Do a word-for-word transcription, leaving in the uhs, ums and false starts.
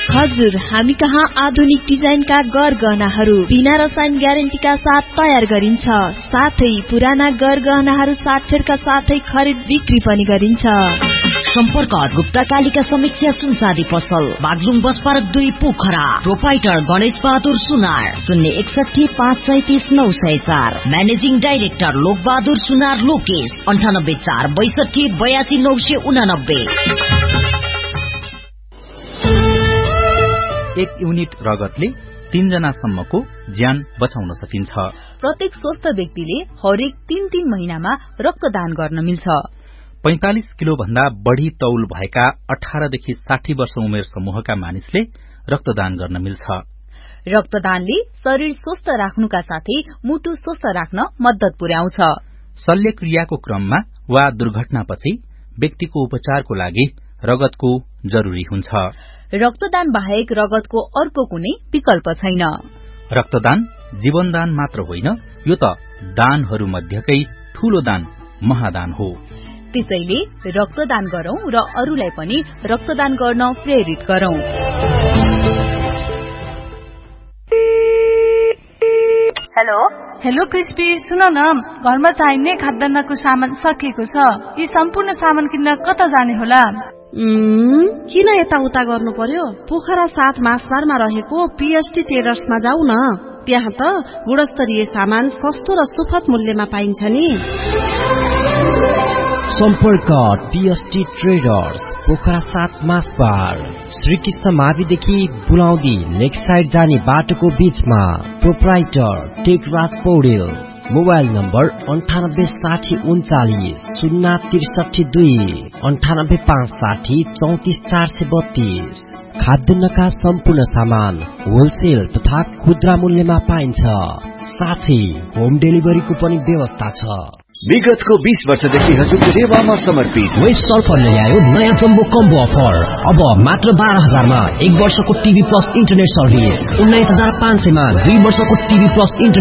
हजुर, हामी कहाँ आधुनिक डिजाइनका गरगहनाहरू बिना रसायन ग्यारेन्टीका साथ तयार गरिन्छ। साथै पुराना गरगहनाहरू साक्षरका साथै खरिद बिक्री पनि गरिन्छ। सम्पर्क गुप्ता कालिका समीक्षा सुनसादी पसल, बागलुङ बस पार्क दुई पोखरा। प्रोपाइटर गणेश बहादुर सुनार, शून्य एकसठी पाँच सैतिस नौ सय चार। म्यानेजिङ डाइरेक्टर लोक बहादुर सुनार लोकेश, अन्ठानब्बे चार बैसठी बयासी नौ सय उनानब्बे। एक युनिट रगतले तीनजना सम्मको ज्यान बचाउन सकिन्छ। प्रत्येक स्वस्थ व्यक्तिले हरेक तीन तीन महिनामा रक्तदान गर्न मिल्छ। पैंतालिस किलो भन्दा बढ़ी तौल भएका अठारदेखि साठी वर्ष उमेर समूहका मानिसले रक्तदान गर्न मिल्छ। रक्तदानले शरीर स्वस्थ राख्नुका साथै मुटु स्वस्थ राख्न मद्दत पुर्याउँछ। शल्यक्रियाको क्रममा वा दुर्घटनापछि व्यक्तिको उपचारको लागि रगतको जरुरी हुन्छ। रक्तदान बाहेक रगतको अर्को कुनै विकल्प छैन। रक्तदान जीवनदान मात्र होइन, यो त दानहरू मध्येकै ठूलो दान महादान हो। त्यसैले रक्तदान गरौं र अरूलाई पनि रक्तदान गर्न प्रेरित गरौं। हेलो हेलो क्रिस्पी, सुन न, घरमा चाहिने खाद्यान्नको सामान सकिएको छ। यी सम्पूर्ण सामान किन्न कता जाने होला? किन यताउता गर्नु पर्यो? पोखरा सात मासबारमा रहेको पीएसटी ट्रेडर्समा जाऊ न। त्यहाँ त गुणस्तरीय सामान सस्तो र सुपथ मूल्यमा पाइन्छ नि। सम्पर्क पीएसटी ट्रेडर्स, पोखरा सात मासबार, श्रीकृष्ण माविदेखि बुलाउँदी लेक साइड जाने बाटोको बीचमा। Proprietor Tekraj Paudel. Mobile number अन्ठानब्बे साठी उन्चालिस शून्य त्रिसठी दुई, अन्ठानब्बे पाँच साठी चौतिस चार सय बत्तीस। खाद्यान्नका सम्पूर्ण सामान होलसेल तथा खुद्रा मूल्यमा पाइन्छ। साथै होम डेलिभरीको पनि व्यवस्था छ। विगतको बीस वर्षदेखि हजुरको सेवामा समर्पित वेस्ट सर्फर ल्यायो नयाँ जम्बो कम्बो अफर। अब मात्र बाह्र हजारमा एक वर्षको टिभी प्लस इन्टरनेट सर्भिस, उन्नाइस हजार पाँच सयमा दुई वर्षको टिभी प्लस इन्टरनेट